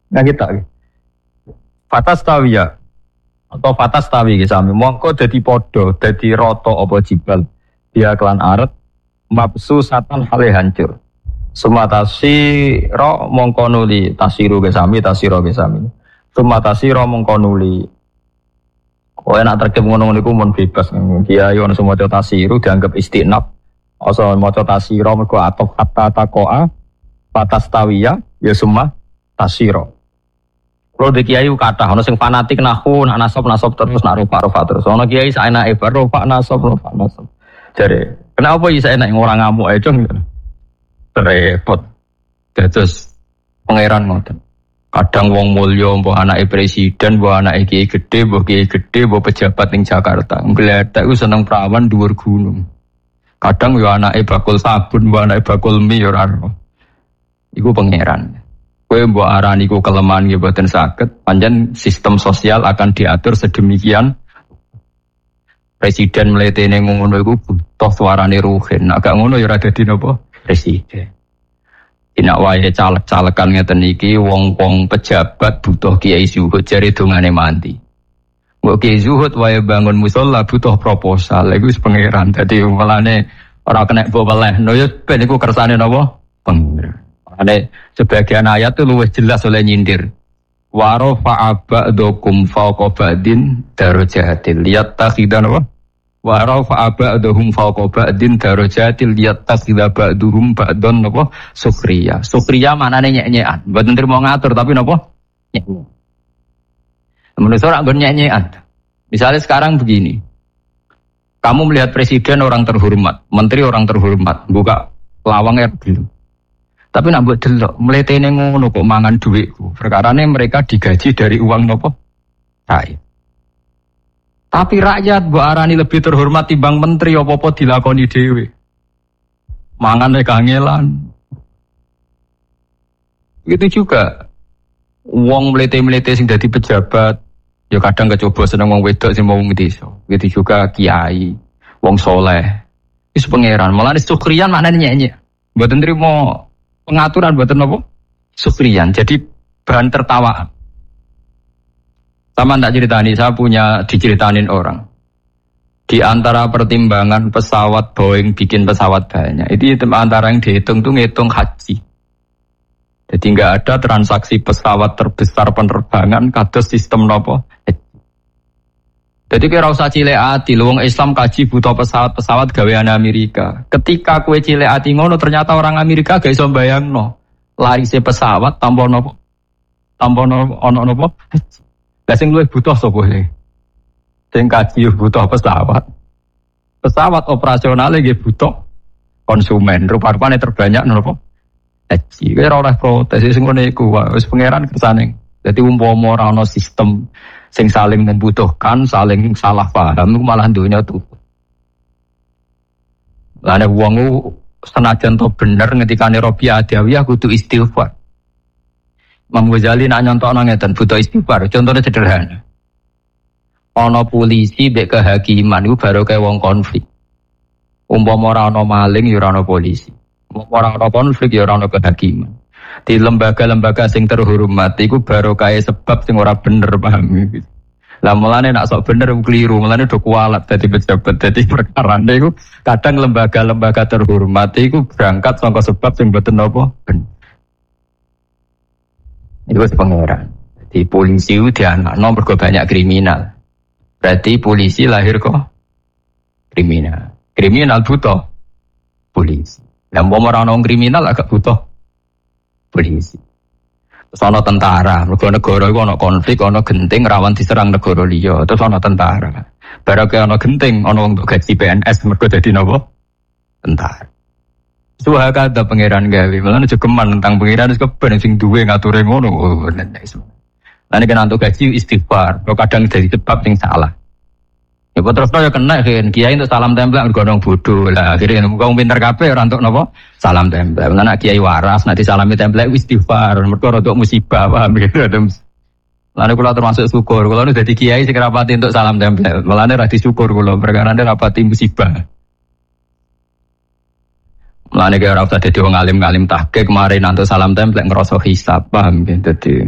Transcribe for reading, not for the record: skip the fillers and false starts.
Nah kita fatas tawiyah atau fatas tawi sami mongko dadi padha dadi rata apa jibal dia kelan aret mabsu satan hale hancur sumatasi ro mongko nuli tasiru sami tasiro sami sumatasi ro mongko nuli kowe nak terkep ngono niku mun bebas kiai ono semua tasiru dianggap istinaf asa maca tasiro mergo atau kata takoa fatas tawiyah ya summa tasiro. Kalau di kiai kata, ono sing fanatik nahu, nak nasab terus, nak rofa terus. Ono kiai saya naik rofa nasab. Jadi, kenapa saya naik orang ngamuk aja? Repot. Terus pangeran ngoten. Kadang wong mulya, mbah anake presiden, mbah anake kiai gede, mbah pejabat ning Jakarta. Ngletek ku seneng prawan dhuwur gunung. Kadang yo anake bakul sabun, mbah anake bakul mie yo ora. Iku pangeran. Kowe mbok arani ku kelemahan nggih boten saged, pancen sistem sosial akan diatur sedemikian. Presiden mletene ngono iku butuh suarane ruhin. Nek gak ngono ya ora dadi napa presiden. Dina wae caleg-calekan ngeten iki wong-wong pejabat butuh kiai zuhud jare dongane mandi. Mbok kiai zuhud wae bangun musala butuh proposal. Iku wis pangeran. Dadi mulane ora kena mbok welehno ya ben iku kersane napa pangeran. Ada sebagian ayat itu luwih jelas oleh nyindir. Wa rafa'a ba'dakum fawqa ba'din darajatil liyattakhidha apa? Wa rafa'a ba'dahum fawqa ba'din darajatil liyattakhidha ba'duhum ba'don apa? Sukhriya. Sukhriya maknane nyek-nyekan. Mboten trimo ngatur tapi napa? Nyek. Menurut ora nggon nyek-nyekan. Misalnya sekarang begini. Kamu melihat presiden orang terhormat, menteri orang terhormat, buka lawangnya dulu. Tapi nak buat delok, mletene ngono kok mangan duitku. Perkarane mereka digaji dari uang nopo? Rakyat. Tapi rakyat mbok arani lebih terhormat timbang menteri apa-apa dilakoni dhewe. Mangane kangelan. Itu juga wong mlete-mlete sing dadi pejabat, ya kadang kecoba seneng wong wedok sing mau wong desa. Gitu juga kiai, wong soleh. Wis pangeran, malah sukriyan maknane nyek-nyek. Mboten trimo pengaturan buatan apa? Sukriyan. Jadi bahan tertawaan. Sama tak ceritani, saya punya diceritanin orang. Di antara pertimbangan pesawat Boeing bikin pesawat banyak, itu antara yang dihitung tuh ngitung haji. Jadi nggak ada transaksi pesawat terbesar penerbangan kados sistem nopo. Jadi kira usah cilik ati, wong Islam kaji butuh pesawat gaweane Amerika. Ketika kue cilik ati ngono ternyata orang Amerika gak iso bayangno. Larise pesawat tanpa nopo? Tanpa ono nopo? Lah sing luwih butuh sapa iki? Sing kaji butuh pesawat. Pesawat operasional nggih butuh konsumen. Rupa-rupane terbanyak nopo? Haji. Kira ora protes sing ngene iku wis pangeran kersane. Dadi umpama ora ana sistem sing saling membutuhkan, saling salah paham, malah dunia tuh. Lah nek wong senajan to bener ngendikane Robi Adawiyah kudu istighfar. Imam Ghazali nak nyontokno ngeten butuh istighfar. Contohnya sederhana. Ana polisi mbek kehakiman iku baru kaya wong konflik. Umpama ora ana maling ya ora ana polisi. Umpama ora ana konflik ya ora ana kehakiman. Di lembaga-lembaga sing terhormat iku baru kaya sebab sing ora bener paham gitu. Lah mulane nak sok bener keliru, mulane do kualat dadi pejabat dadi perkarane iku kadang lembaga-lembaga terhormat iku berangkat saka sebab sing mboten napa bener. Iku pangeran. Di polisi itu dianakno mergo banyak kriminal. Berarti polisi lahir kok kriminal. Kriminal butuh polisi. Lah umpama ora ono kriminal agak butuh polisi. Terus ana tentara, mergo negara iku ana konflik, ana genting rawan diserang negara liya. Terus ana tentara. Barake ana genting, ana wong gaji PNS mergo dadi napa? Tentara. Suha kata pangeran gawe, malah jogeman tentang pangeran wis keben sing duwe ngature ngono. Lah nek ana gaji istighfar, kok kadang dadi sebab sing salah. Ya terus ya kena kan kiai untuk salam tempel nggodong bodoh lah akhirnya wong pinter kabeh ora entuk napa salam tempel. Lah nek kiai waras nek disalami tempel istighfar mergo rodok musibah paham gitu. Lalu kula termasuk syukur kula dadi kiai sing rapati untuk salam tempel. Mulane ra disyukur kula perkara rapati musibah. Mulane kaya ora usah dadi wong alim-alim tahqiq kemarin antuk salam tempel ngrasa hisab paham gitu.